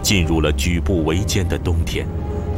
进入了举步维艰的冬天。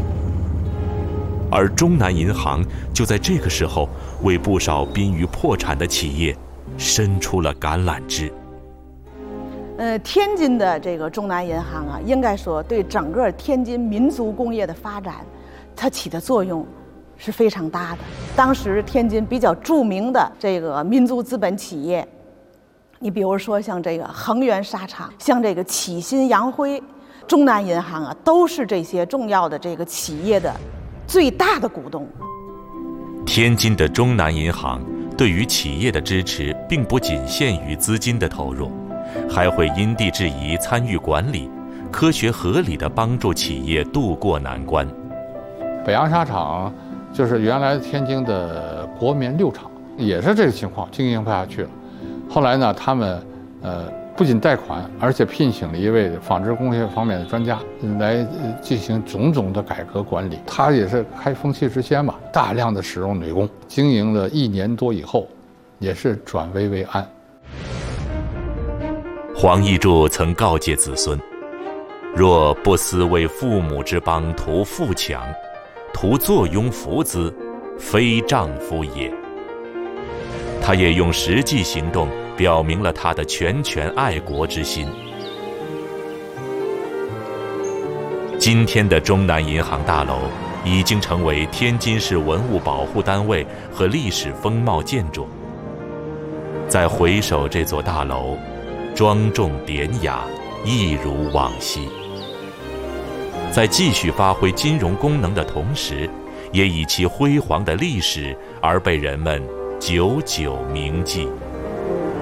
而中南银行就在这个时候，为不少濒于破产的企业伸出了橄榄枝。 天津的这个中南银行啊，应该说对整个天津民族工业的发展，它起的作用是非常大的。当时天津比较著名的这个民族资本企业，你比如说像这个恒源纱厂，像这个启新洋辉，中南银行啊，都是这些重要的这个企业的最大的股东。 天津的中南银行对于企业的支持，并不仅限于资金的投入，还会因地制宜参与管理，科学合理地帮助企业渡过难关。 北洋纱厂就是原来天津的国棉六厂，也是这个情况，经营不下去了。后来呢，他们不仅贷款，而且聘请了一位纺织工业方面的专家来进行种种的改革管理。他也是开风气之先嘛，大量的使用女工，经营了1年多以后，也是转危为安。 黄奕柱曾告诫子孙：若不思为父母之邦图富强，图坐拥福资，非丈夫也。他也用实际行动表明了他的拳爱国之心。今天的中南银行大楼已经成为天津市文物保护单位和历史风貌建筑。再回首这座大楼，庄重典雅，一如往昔。在继续发挥金融功能的同时，也以其辉煌的历史而被人们久久铭记。